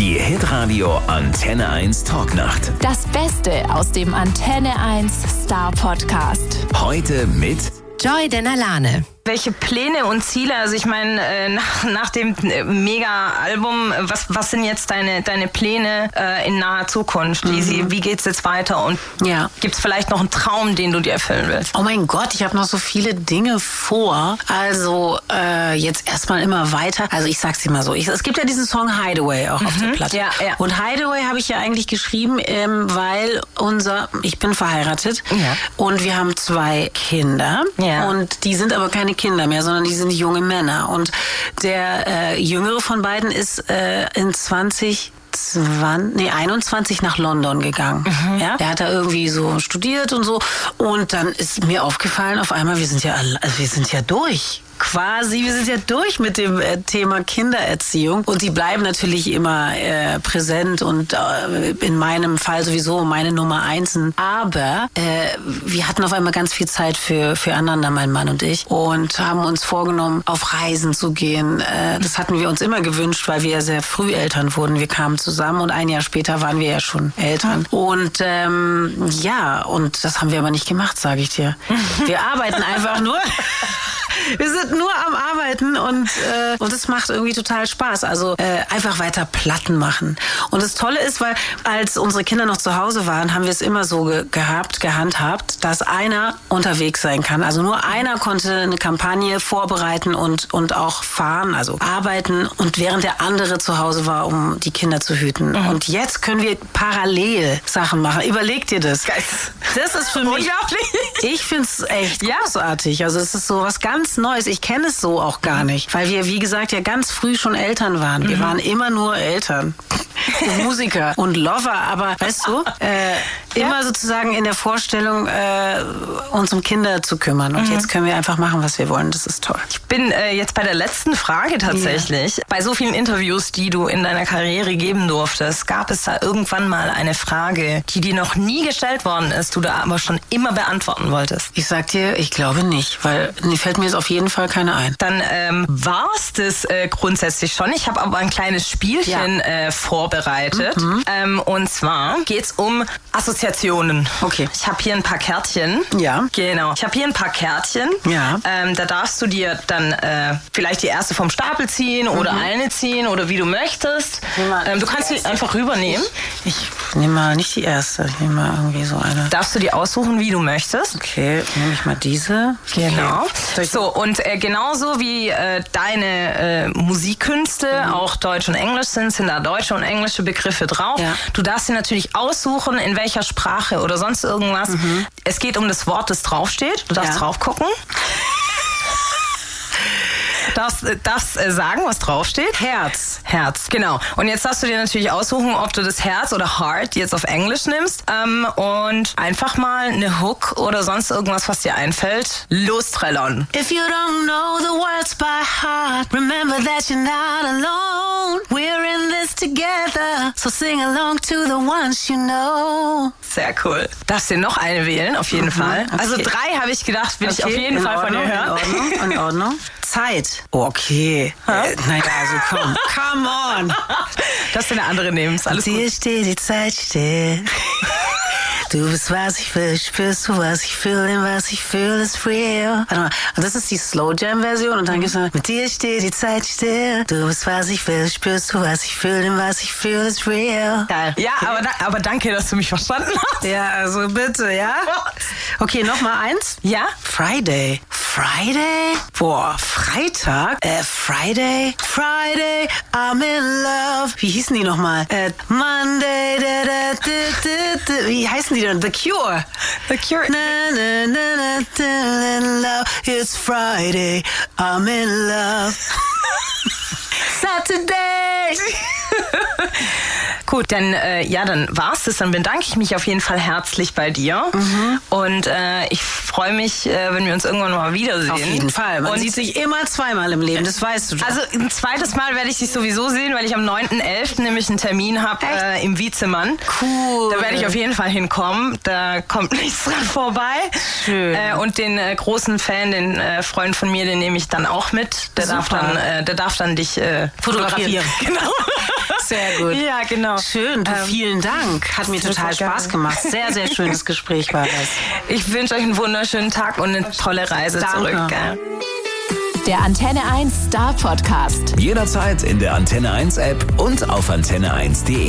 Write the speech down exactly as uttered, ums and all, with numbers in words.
Die Hitradio Antenne eins Talknacht. Das Beste aus dem Antenne eins Star Podcast. Heute mit Joy Denalane. Welche Pläne und Ziele, also ich meine, äh, nach, nach dem äh, Mega-Album, was, was sind jetzt deine, deine Pläne äh, in naher Zukunft? Mhm. Wie, wie geht's jetzt weiter? Und ja. Gibt's vielleicht noch einen Traum, den du dir erfüllen willst? Oh mein Gott, ich habe noch so viele Dinge vor. Also äh, jetzt erstmal immer weiter. Also ich sag's dir mal so, ich, es gibt ja diesen Song Hideaway auch mhm. auf der Platte. Ja, ja. Und Hideaway habe ich ja eigentlich geschrieben, ähm, weil unser, ich bin verheiratet ja. und wir haben zwei Kinder. Ja. Und die sind aber keine Kinder mehr, sondern die sind junge Männer. Und der äh, jüngere von beiden ist äh, in zwanzig zwanzig, nee, einundzwanzig nach London gegangen. Mhm. Ja? Der hat da irgendwie so studiert und so. Und dann ist mir aufgefallen, auf einmal, wir sind ja, also wir sind ja durch. Quasi, wir sind ja durch mit dem äh, Thema Kindererziehung und die bleiben natürlich immer äh, präsent und äh, in meinem Fall sowieso meine Nummer eins. Aber äh, wir hatten auf einmal ganz viel Zeit für, füreinander, mein Mann und ich, und haben uns vorgenommen, auf Reisen zu gehen. Äh, das hatten wir uns immer gewünscht, weil wir ja sehr früh Eltern wurden. Wir kamen zusammen und ein Jahr später waren wir ja schon Eltern. Und ähm, ja, und das haben wir aber nicht gemacht, sage ich dir. Wir arbeiten einfach nur... Wir sind nur am Arbeiten und äh, und es macht irgendwie total Spaß. Also äh, einfach weiter Platten machen. Und das Tolle ist, weil als unsere Kinder noch zu Hause waren, haben wir es immer so ge- gehabt, gehandhabt, dass einer unterwegs sein kann. Also nur einer konnte eine Kampagne vorbereiten und und auch fahren, also arbeiten, und während der andere zu Hause war, um die Kinder zu hüten. Mhm. Und jetzt können wir parallel Sachen machen. Überleg dir das. Geil. Das ist für mich... Ich finde es echt ja. großartig. Also es ist so was ganz Neues. Ich kenne es so auch gar nicht. Weil wir, wie gesagt, ja ganz früh schon Eltern waren. Wir mhm. waren immer nur Eltern. Musiker und Lover. Aber weißt du, äh, ja. immer sozusagen in der Vorstellung, äh, uns um Kinder zu kümmern. Und mhm. jetzt können wir einfach machen, was wir wollen. Das ist toll. Ich bin äh, jetzt bei der letzten Frage tatsächlich. Ja. Bei so vielen Interviews, die du in deiner Karriere geben durftest, gab es da irgendwann mal eine Frage, die dir noch nie gestellt worden ist, du da aber schon immer beantworten wolltest? Ich sag dir, ich glaube nicht, weil mir fällt mir jetzt auf jeden Fall keine ein. Dann ähm, war es das äh, grundsätzlich schon. Ich habe aber ein kleines Spielchen ja. äh, vorbereitet. Mhm. Ähm, und zwar geht's um Assoziationen. Okay. Ich habe hier ein paar Kärtchen. Ja. Genau. Ich habe hier ein paar Kärtchen. Ja. Ähm, da darfst du dir dann äh, vielleicht die erste vom Stapel ziehen mhm. oder eine ziehen oder wie du möchtest. Ähm, du kannst sie einfach rübernehmen. Ich, ich nehme mal nicht die erste. Ich nehme mal irgendwie so eine. Darfst du die aussuchen, wie du möchtest. Okay, nehme ich mal diese. Genau. Okay. So, und äh, genauso wie äh, deine äh, Musikkünste mhm. auch Deutsch und Englisch sind, sind da deutsche und englische Begriffe drauf. Ja. Du darfst dir natürlich aussuchen, in welcher Sprache oder sonst irgendwas. Mhm. Es geht um das Wort, das draufsteht. Du darfst ja. drauf gucken. Darfst, darfst äh, sagen, was draufsteht? Herz. Herz, genau. Und jetzt darfst du dir natürlich aussuchen, ob du das Herz oder Heart jetzt auf Englisch nimmst ähm, und einfach mal eine Hook oder sonst irgendwas, was dir einfällt, lostrellern. If you don't know the words by heart, remember that you're not alone. We're in this together, so sing along to the ones you know. Sehr cool. Darfst dir noch eine wählen, auf jeden mhm, Fall. Okay. Also drei habe ich gedacht, will okay, ich auf jeden Fall Ordnung, von dir hören. In Ordnung, in Ordnung. Zeit. Okay. Äh, naja, also komm. Come on. Dass du eine andere nimmst. Alles gut. Dir steht die Zeit still. Du bist, was ich will, spürst du, was ich fühle, denn was ich fühle, ist real. Warte mal, und das ist die Slow Jam Version und dann gibt's noch, mit dir steht die Zeit still. Du bist, was ich will, spürst du, was ich fühle, denn was ich fühle, ist real. Geil. Ja, okay. aber, da, aber danke, dass du mich verstanden hast. Ja, also bitte, ja? Okay, noch mal eins. Ja? Friday. Friday? Boah, Freitag? Äh, Friday? Friday, I'm in love. Wie hießen die nochmal? Äh, Monday, da, da, da, da, da. Wie heißen die denn? The Cure. The Cure. Na, na, na, na, na, in love. It's Friday, I'm in love. Saturday. Gut, dann äh, ja, dann war's das. Dann bedanke ich mich auf jeden Fall herzlich bei dir. Mhm. Und äh, ich freue mich, äh, wenn wir uns irgendwann mal wiedersehen. Auf jeden Fall. Man und sieht sich immer zweimal im Leben, das weißt du doch. Also ein zweites Mal werde ich dich sowieso sehen, weil ich am neunten elften nämlich einen Termin habe äh, im Wiezemann. Cool. Da werde ich auf jeden Fall hinkommen. Da kommt nichts dran vorbei. Schön. Äh, und den äh, großen Fan, den äh, Freund von mir, den nehme ich dann auch mit. Der Super. darf dann, äh, der darf dann dich äh, fotografieren. fotografieren. Genau. Sehr gut. Ja, genau. Schön, du, Ähm, vielen Dank. Hat mir total Spaß gemacht. Sehr, sehr schönes Gespräch war das. Ich wünsche euch einen wunderschönen Tag und eine tolle Reise Danke. zurück. Gell? Der Antenne eins Star Podcast. Jederzeit in der Antenne eins App und auf antenne eins punkt de.